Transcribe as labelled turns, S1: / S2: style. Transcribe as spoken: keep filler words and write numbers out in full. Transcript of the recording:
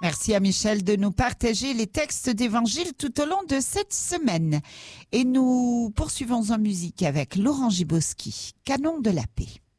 S1: Merci à Michel de nous partager les textes d'évangile tout au long de cette semaine. Et nous poursuivons en musique avec Laurent Giboski, Canon de la paix.